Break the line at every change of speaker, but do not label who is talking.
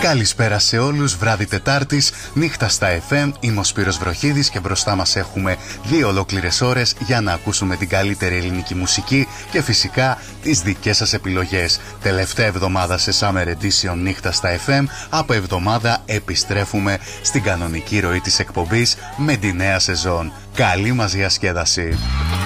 Καλησπέρα σε όλους, βράδυ Τετάρτης, νύχτα στα FM. Είμαι ο Σπύρος Βροχίδης και μπροστά μας έχουμε 2 ολόκληρες ώρες για να ακούσουμε την καλύτερη ελληνική μουσική και φυσικά τις δικές σας επιλογές. Τελευταία εβδομάδα σε Summer Edition νύχτα στα FM. Από εβδομάδα επιστρέφουμε στην κανονική ροή της εκπομπής με τη νέα σεζόν. Καλή μας διασκέδαση.